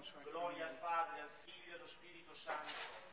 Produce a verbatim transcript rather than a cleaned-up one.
Gloria al Padre, al Figlio e allo Spirito Santo.